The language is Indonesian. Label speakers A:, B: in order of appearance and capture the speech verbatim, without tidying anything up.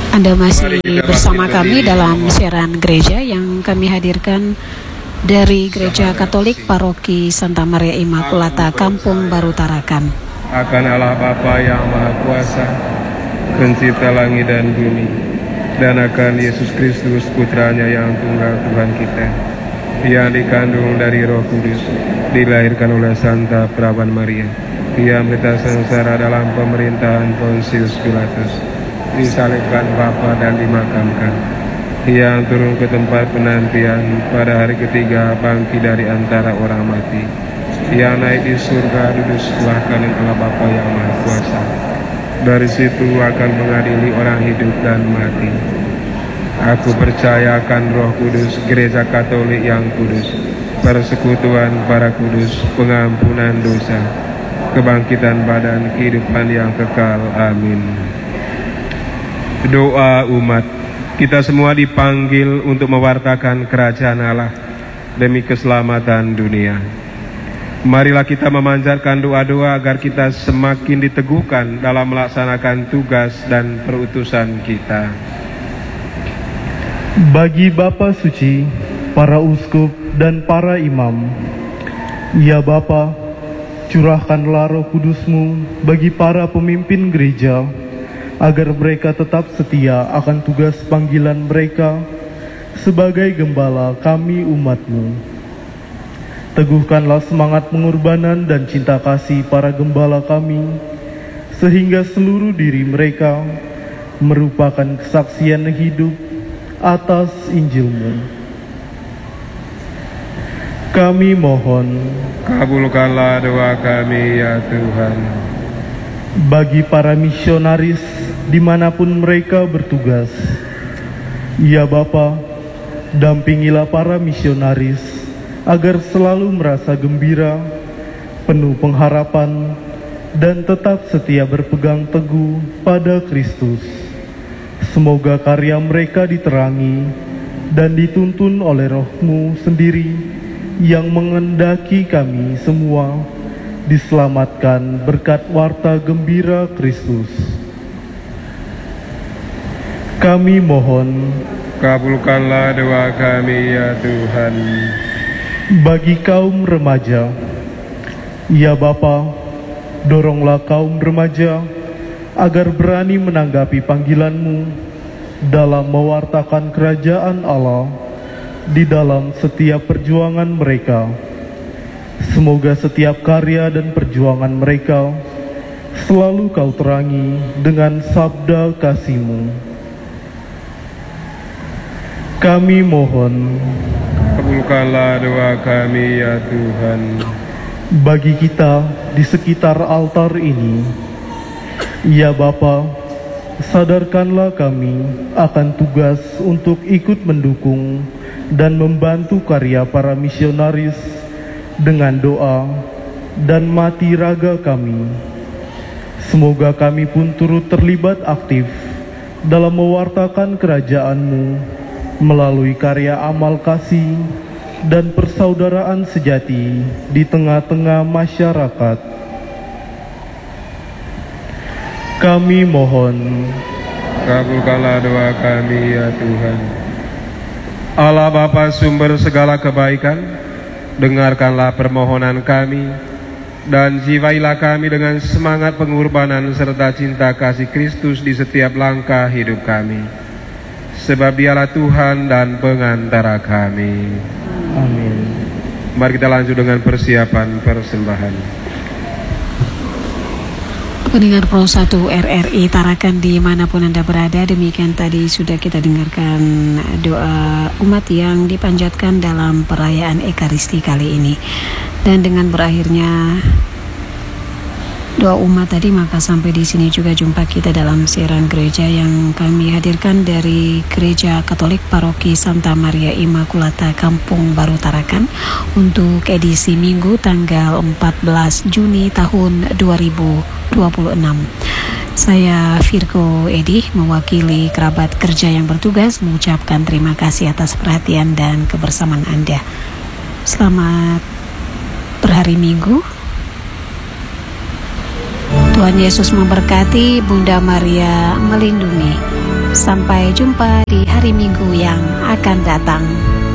A: Anda masih bersama kami dalam siaran gereja yang kami hadirkan dari Gereja Katolik Paroki Santa Maria Immaculata, Kampung Baru Tarakan.
B: Akan Allah Bapa yang Maha Kuasa, Pencipta langit dan bumi, dan akan Yesus Kristus Putranya yang tunggal Tuhan kita, yang dikandung dari Roh Kudus, dilahirkan oleh Santa Perawan Maria, yang menderita sengsara dalam pemerintahan Pontius Pilatus, disalibkan Bapa dan dimakamkan, yang turun ke tempat penantian, pada hari ketiga bangkit dari antara orang mati, yang naik di surga duduk sebelah kanan Allah Bapa yang Maha Kuasa. Dari situ akan mengadili orang hidup dan mati. Aku percaya akan Roh Kudus, Gereja Katolik yang kudus, persekutuan para kudus, pengampunan dosa, kebangkitan badan, kehidupan yang kekal. Amin. Doa umat. Kita semua dipanggil untuk mewartakan kerajaan Allah demi keselamatan dunia. Marilah kita memanjatkan doa-doa agar kita semakin diteguhkan dalam melaksanakan tugas dan perutusan kita.
C: Bagi Bapa Suci, para uskup dan para imam, ya Bapa, curahkanlah Roh Kudus-Mu bagi para pemimpin gereja, agar mereka tetap setia akan tugas panggilan mereka sebagai gembala kami umat-Mu. Teguhkanlah semangat pengorbanan dan cinta kasih para gembala kami, sehingga seluruh diri mereka merupakan kesaksian hidup atas Injil-Mu. Kami mohon,
B: kabulkanlah doa kami ya Tuhan.
C: Bagi para misionaris dimanapun mereka bertugas, ya Bapa, dampingilah para misionaris agar selalu merasa gembira, penuh pengharapan, dan tetap setia berpegang teguh pada Kristus. Semoga karya mereka diterangi dan dituntun oleh Roh-Mu sendiri yang mengendaki kami semua diselamatkan berkat warta gembira Kristus. Kami mohon,
B: kabulkanlah doa kami ya Tuhan.
C: Bagi kaum remaja, ya Bapa, doronglah kaum remaja agar berani menanggapi panggilan-Mu dalam mewartakan kerajaan Allah di dalam setiap perjuangan mereka. Semoga setiap karya dan perjuangan mereka selalu Kau terangi dengan sabda kasih-Mu. Kami mohon,
B: kabulkanlah doa kami ya Tuhan.
C: Bagi kita di sekitar altar ini, ya Bapa, sadarkanlah kami akan tugas untuk ikut mendukung dan membantu karya para misionaris dengan doa dan mati raga kami. Semoga kami pun turut terlibat aktif dalam mewartakan kerajaan-Mu melalui karya amal kasih dan persaudaraan sejati di tengah-tengah masyarakat. Kami mohon,
B: kabulkanlah doa kami ya Tuhan. Allah Bapa sumber segala kebaikan, dengarkanlah permohonan kami, dan jiwailah kami dengan semangat pengorbanan serta cinta kasih Kristus di setiap langkah hidup kami. Sebab Dialah Tuhan dan pengantara kami.
C: Amin.
B: Mari kita lanjut dengan persiapan persembahan.
A: Pendengar Pro satu R R I Tarakan dimanapun Anda berada, demikian tadi sudah kita dengarkan doa umat yang dipanjatkan dalam perayaan Ekaristi kali ini. Dan dengan berakhirnya doa umat tadi, maka sampai di sini juga jumpa kita dalam siaran gereja yang kami hadirkan dari Gereja Katolik Paroki Santa Maria Immaculata, Kampung Baru Tarakan, untuk edisi Minggu tanggal empat belas Juni tahun dua ribu dua puluh enam. Saya Virgo Edi, mewakili kerabat kerja yang bertugas, mengucapkan terima kasih atas perhatian dan kebersamaan Anda. Selamat berhari Minggu. Tuhan Yesus memberkati, Bunda Maria melindungi. Sampai jumpa di hari Minggu yang akan datang.